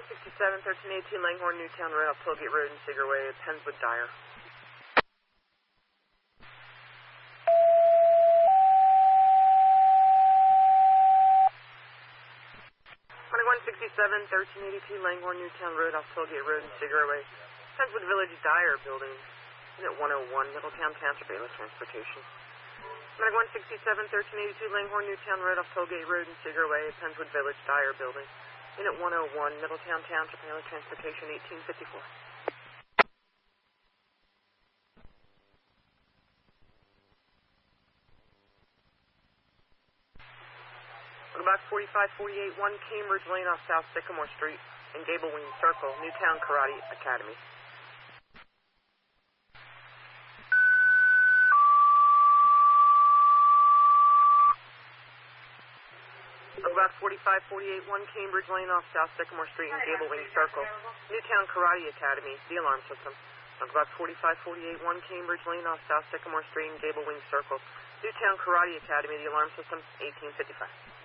1318 Langhorne, Newtown Road, off Tollgate Road and Seeger Way, Penswood, Dyer. 1382 Langhorne, Newtown Road, off Tollgate Road and Seeger Way, Penswood Village, Dyer Building, Unit 101, Middletown Township, Bayless Transportation. 1382 Langhorne, Newtown Road, off Tollgate Road and Seeger Way, Penswood Village, Dyer Building, Unit 101, Middletown Township, Bayless Transportation, 1854. About 4548 1 Cambridge Lane off South Sycamore Street in Gable Wing Circle, Newtown Karate Academy. About 4548 1 Cambridge Lane off South Sycamore Street in Gable Wing Circle, Newtown Karate Academy, the alarm system. About 4548 1 Cambridge Lane off South Sycamore Street in Gable Wing Circle, Newtown Karate Academy, the alarm system, 1855.